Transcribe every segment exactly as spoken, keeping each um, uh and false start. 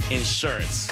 Insurance.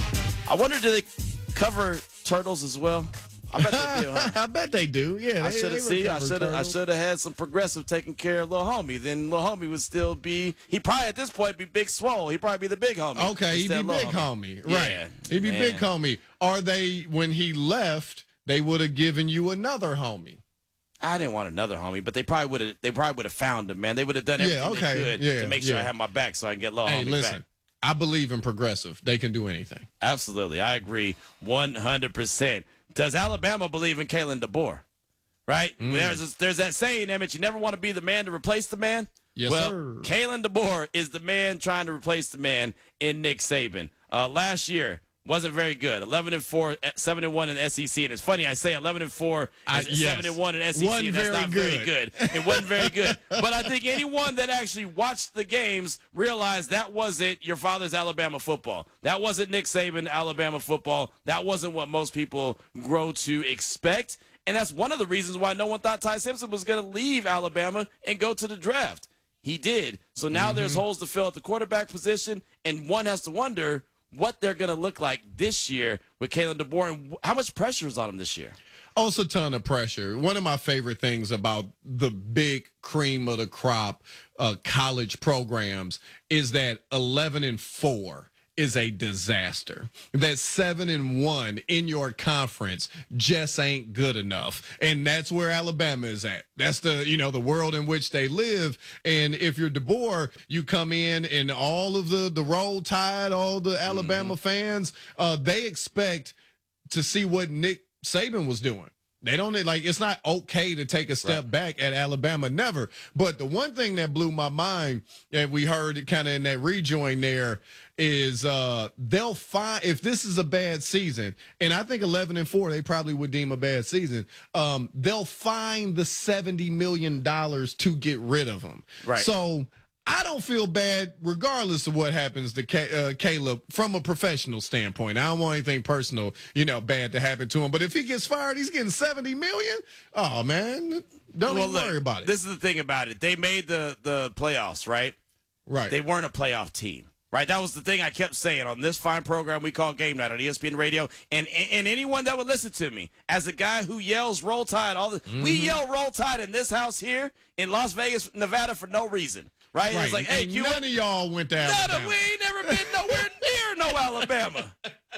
I wonder, do they cover turtles as well? I bet they do. Huh? I bet they do. Yeah, I they- should they have seen. I recover should have. I turtles. should have had some Progressive taking care of little homie. Then little homie would still be. He probably at this point be Big Swole. He probably be the big homie. Okay, he'd be instead of big little homie. Yeah, Right. He'd be man. big homie. Or they, when he left, they would have given you another homie. I didn't want another homie, but they probably would have. They probably would have found him, man. They would have done everything Yeah, okay, they could yeah, to make sure yeah. I have my back, so I can get little Hey, homie listen, back. I believe in Progressive. They can do anything. Absolutely, I agree, one hundred percent. Does Alabama believe in Kalen DeBoer? Right? Mm. There's there's that saying, Emmett, you never want to be the man to replace the man. Yes, well, sir. Kalen DeBoer is the man trying to replace the man in Nick Saban. Uh, last year wasn't very good. eleven and four, seven and one in the S E C. And it's funny, I say eleven and four, I- seven yes. and one in S E C, Wasn't and that's very not very good. good. It wasn't very good. But I think anyone that actually watched the games realized that wasn't your father's Alabama football. That wasn't Nick Saban Alabama football. That wasn't what most people grow to expect. And that's one of the reasons why no one thought Ty Simpson was going to leave Alabama and go to the draft. He did. So now Mm-hmm. there's holes to fill at the quarterback position, and one has to wonder what they're going to look like this year with Kalen DeBoer and how much pressure is on him this year. Also, a ton of pressure. One of my favorite things about the big cream of the crop uh, college programs is that eleven and four is a disaster. That seven and one in your conference just ain't good enough. And that's where Alabama is at. That's the, you know, the world in which they live. And if you're DeBoer, you come in and all of the, the Roll Tide, all the Alabama Mm-hmm. fans, uh, they expect to see what Nick Saban was doing. They don't like, it's not okay to take a step Right. back at Alabama, never. But the one thing that blew my mind, and we heard it kind of in that rejoin there, is uh, they'll find, if this is a bad season, and I think eleven and four, they probably would deem a bad season, um, they'll find the seventy million dollars to get rid of them. Right. So I don't feel bad regardless of what happens to Ca- uh, Caleb from a professional standpoint. I don't want anything personal, you know, bad to happen to him. But if he gets fired, he's getting seventy million dollars. Oh, man, don't Well, even look, worry about it. This is the thing about it. They made the, the playoffs, right? right. They weren't a playoff team. Right, that was the thing I kept saying on this fine program we call Game Night on E S P N Radio, and and anyone that would listen to me as a guy who yells "Roll Tide," all the Mm-hmm. we yell "Roll Tide" in this house here in Las Vegas, Nevada, for no reason. Right? right. It's like, hey, And Q, none of y'all went to none Alabama. of, we ain't never been nowhere near no Alabama.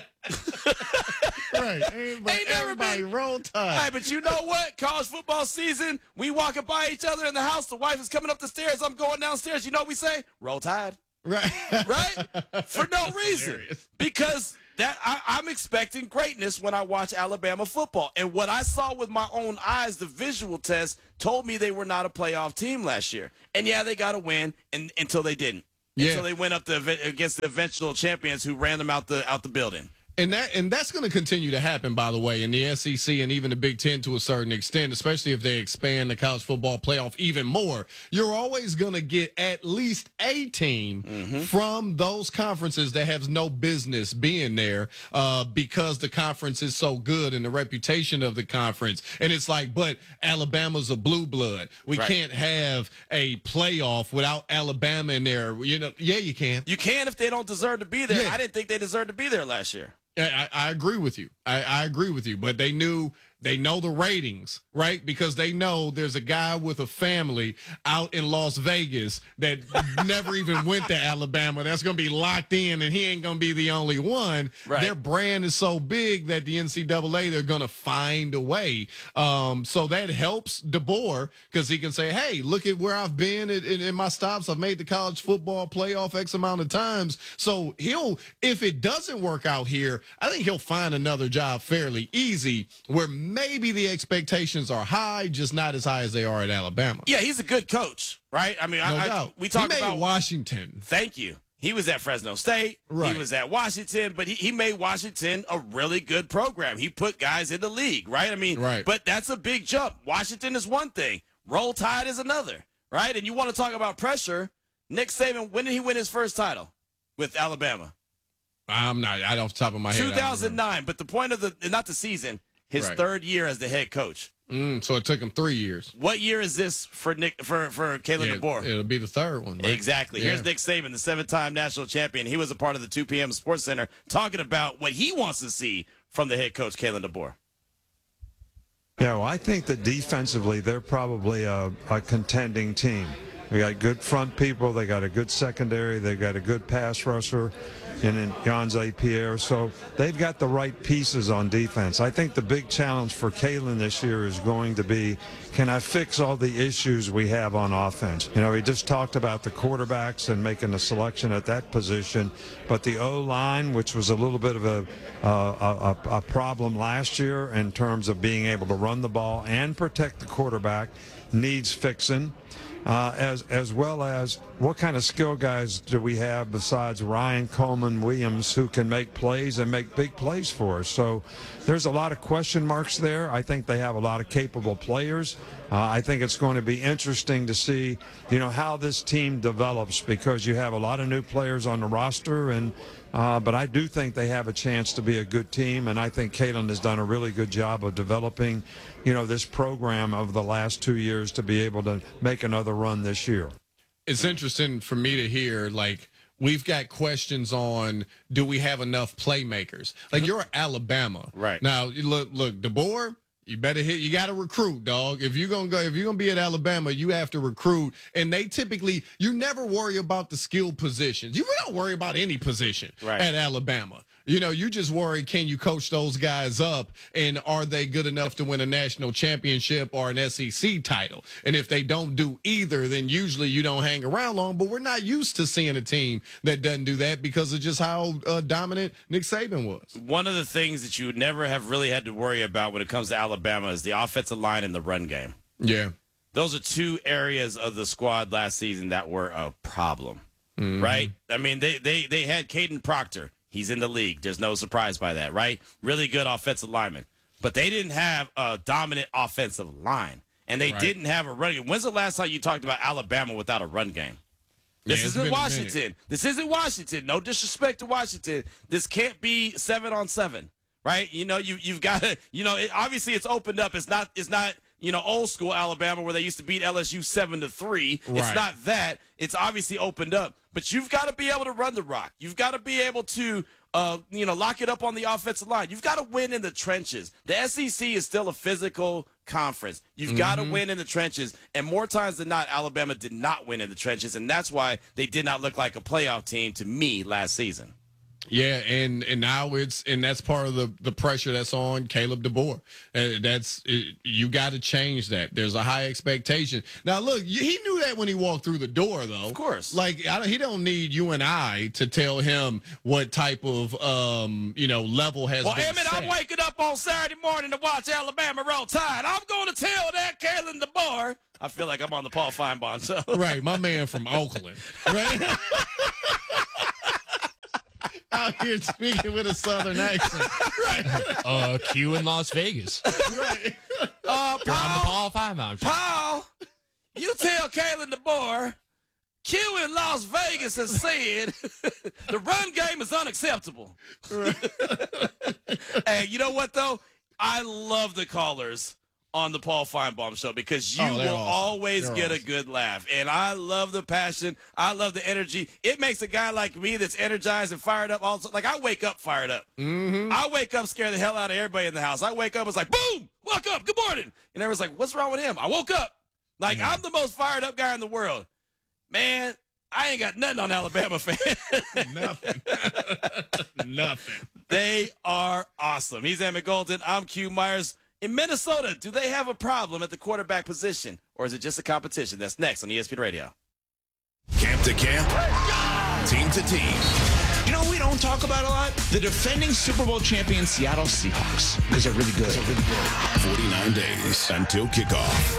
right. Everybody, Ain't never everybody been- roll tide. Hey, but you know what? College football season, we walking by each other in the house. The wife is coming up the stairs. I'm going downstairs. You know what we say? Roll Tide. Right. Right? For no reason. Hilarious. Because that I, I'm expecting greatness when I watch Alabama football. And what I saw with my own eyes, the visual test, told me they were not a playoff team last year. And yeah, they got a win and, until they didn't. Yeah. Until they went up the, against the eventual champions who ran them out the out the building. And that and that's going to continue to happen, by the way, in the S E C and even the Big Ten to a certain extent, especially if they expand the college football playoff even more. You're always going to get at least a team Mm-hmm. from those conferences that has no business being there uh, because the conference is so good and the reputation of the conference. And it's like, but Alabama's a blue blood. We Right. can't have a playoff without Alabama in there. You know, yeah, you can. You can if they don't deserve to be there. Yeah. I didn't think they deserved to be there last year. I, I agree with you. I, I agree with you. But they knew they know the ratings, right? Because they know there's a guy with a family out in Las Vegas that never even went to Alabama. That's going to be locked in, and he ain't going to be the only one. Right. Their brand is so big that the N C double A, they're going to find a way. Um, so that helps DeBoer because he can say, hey, look at where I've been in, in, in my stops. I've made the college football playoff X amount of times. So he'll, if it doesn't work out here, I think he'll find another job fairly easy where maybe the expectations are high, just not as high as they are at Alabama. Yeah, he's a good coach, right? I mean, No I, I, doubt. we talk he made about Washington. Thank you. He was at Fresno State. Right. He was at Washington, but he, he made Washington a really good program. He put guys in the league, right? I mean, Right. but that's a big jump. Washington is one thing. Roll Tide is another, right? And you want to talk about pressure. Nick Saban, when did he win his first title with Alabama? I'm not, I don't off the top of my head. I don't remember. two thousand nine. But the point of the, not the season, his Right. third year as the head coach. Mm, so it took him three years. What year is this for Nick for for Kalen Yeah, DeBoer? It'll be the third one. Right? Exactly. Yeah. Here's Nick Saban, the seven-time national champion. He was a part of the two p.m. Sports Center talking about what he wants to see from the head coach, Kalen DeBoer. Yeah, well, I think that defensively they're probably a, a contending team. They got good front people. They got a good secondary. They got a good pass rusher in Yonzay Pierre. So they've got the right pieces on defense. I think the big challenge for Kalen this year is going to be, can I fix all the issues we have on offense? You know, we just talked about the quarterbacks and making a selection at that position, but the O-line, which was a little bit of a, uh, a, a problem last year in terms of being able to run the ball and protect the quarterback, needs fixing. Uh, as as well as what kind of skill guys do we have besides Ryan Coleman Williams who can make plays and make big plays for us. So there's a lot of question marks there. I think they have a lot of capable players. Uh, I think it's going to be interesting to see, you know, how this team develops because you have a lot of new players on the roster, and uh, but I do think they have a chance to be a good team, and I think Kalen has done a really good job of developing, you know, this program over the last two years to be able to make another run this year. It's interesting for me to hear, like, we've got questions on, do we have enough playmakers? Like, you're Alabama. Right. Now, look, look, DeBoer, you better hit, you got to recruit, dog. If you're going to go, if you're going to be at Alabama, you have to recruit. And they typically, you never worry about the skill positions. You don't worry about any position right. at Alabama. You know, you just worry, can you coach those guys up, and are they good enough to win a national championship or an S E C title? And if they don't do either, then usually you don't hang around long. But we're not used to seeing a team that doesn't do that because of just how uh, dominant Nick Saban was. One of the things that you would never have really had to worry about when it comes to Alabama is the offensive line and the run game. Yeah. Those are two areas of the squad last season that were a problem, mm-hmm. right? I mean, they, they, they had Caden Proctor. He's in the league. There's no surprise by that, right? Really good offensive lineman. But they didn't have a dominant offensive line, and they right. didn't have a run game. When's the last time you talked about Alabama without a run game? This yeah, isn't Washington. This isn't Washington. No disrespect to Washington. This can't be seven on seven, right? You know, you you've got to. You know, it, obviously it's opened up. It's not. It's not. You know, old school Alabama where they used to beat L S U seven to three. Right. It's not that. It's obviously opened up. But you've got to be able to run the rock. You've got to be able to, uh, you know, lock it up on the offensive line. You've got to win in the trenches. The S E C is still a physical conference. You've mm-hmm. got to win in the trenches. And more times than not, Alabama did not win in the trenches. And that's why they did not look like a playoff team to me last season. Yeah, and and now it's and that's part of the the pressure that's on Caleb DeBoer. Uh, that's it, you got to change that. There's a high expectation. Now, look, he knew that when he walked through the door, though. Of course, like I, he don't need you and I to tell him what type of um you know level has. Well, been Emmett, set. I'm waking up on Saturday morning to watch Alabama roll Tide. I'm going to tell that Kalen DeBoer. I feel like I'm on the Paul Feinbaum show. Right, my man from Oakland. Right. Out here speaking with a southern accent. Right. Uh, Q in Las Vegas. Right. Uh, You're on the Paul, Paul Feinbaum show. Paul, you tell Kalen DeBoer, Q in Las Vegas has said the run game is unacceptable. Right. Hey, you know what, though? I love the callers on the Paul Feinbaum show because you oh, will awesome. always they're get awesome. a good laugh. And I love the passion. I love the energy. It makes a guy like me that's energized and fired up. Also, like I wake up fired up. Mm-hmm. I wake up scared the hell out of everybody in the house. I wake up, it's like, boom, woke up, good morning. And everyone's like, what's wrong with him? I woke up. Like, mm-hmm. I'm the most fired up guy in the world. Man, I ain't got nothing on Alabama fans. Nothing. Nothing. They are awesome. He's Emmett Golden. I'm Q Myers. In Minnesota, do they have a problem at the quarterback position, or is it just a competition? That's next on E S P N Radio. Camp to camp, team to team. You know, we don't talk about a lot. The defending Super Bowl champion Seattle Seahawks, because they're really good. They're really good. forty-nine days until kickoff.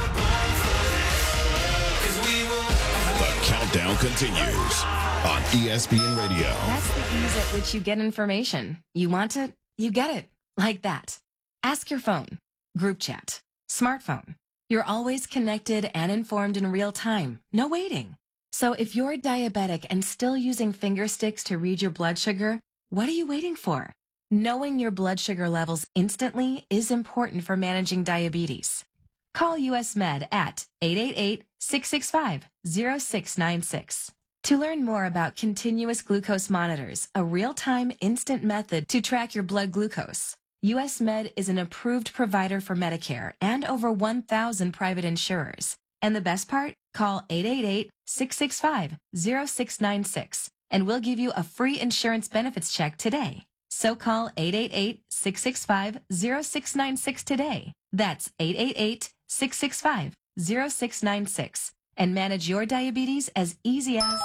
The countdown continues on E S P N Radio. That's the ease at which you get information. You want it, you get it. Like that. Ask your phone. Group chat. Smartphone. You're always connected and informed in real time. No waiting. So if you're diabetic and still using finger sticks to read your blood sugar, what are you waiting for? Knowing your blood sugar levels instantly is important for managing diabetes. Call U S Med at eight eight eight, six six five, zero six nine six. To learn more about continuous glucose monitors, a real-time instant method to track your blood glucose, U S Med is an approved provider for Medicare and over one thousand private insurers. And the best part? Call eight eight eight, six six five, zero six nine six and we'll give you a free insurance benefits check today. So call eight eight eight, six six five, zero six nine six today. That's eight eight eight, six six five, zero six nine six and manage your diabetes as easy as...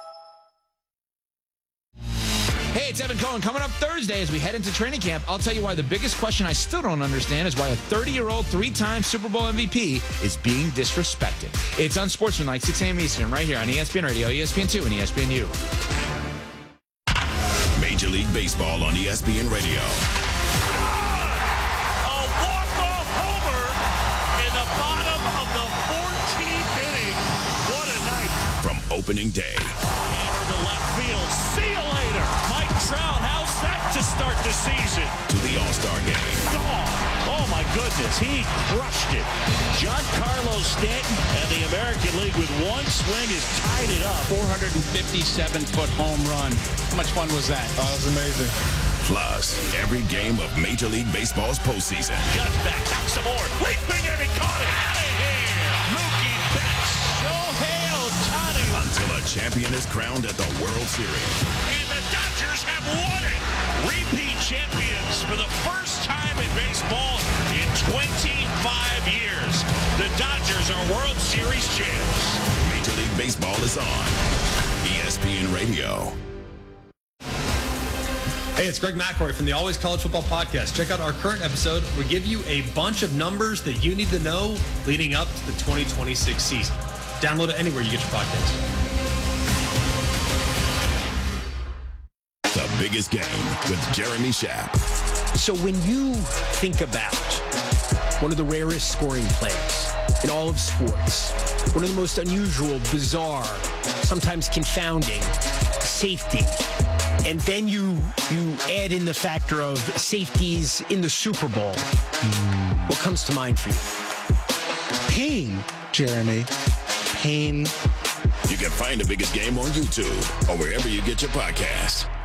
Hey, it's Evan Cohen. Coming up Thursday as we head into training camp, I'll tell you why the biggest question I still don't understand is why a thirty-year-old, three-time Super Bowl M V P is being disrespected. It's Unsportsmanlike, six a.m. Eastern, right here on E S P N Radio, E S P N two, and E S P N U. Major League Baseball on E S P N Radio. A walk-off homer in the bottom of the fourteenth inning. What a night. From opening day. Hammer to left field. See you later. Mike Trout, how's that to start the season? To the All-Star game. Gone. Oh, my goodness. He crushed it. Giancarlo Stanton and the American League with one swing has tied it up. four hundred fifty-seven foot home run. How much fun was that? Oh, it was amazing. Plus, every game of Major League Baseball's postseason. Got back, got some more. Leaping and he caught it. Out of here. Mookie Betts. Shohei Ohtani. Until a champion is crowned at the World Series. And the Dodgers have won it. Repeat champions for the first time in baseball in twenty-five years. The Dodgers are World Series champs. Major League Baseball is on E S P N Radio. Hey, it's Greg McElroy from the Always College Football Podcast. Check out our current episode. We give you a bunch of numbers that you need to know leading up to the twenty twenty-six season. Download it anywhere you get your podcasts. The biggest game with Jeremy Schaap. So when you think about one of the rarest scoring plays in all of sports, one of the most unusual, bizarre, sometimes confounding, safety, and then you you add in the factor of safeties in the Super Bowl, what comes to mind for you? Pain, Jeremy. Pain. You can find the biggest game on YouTube or wherever you get your podcasts.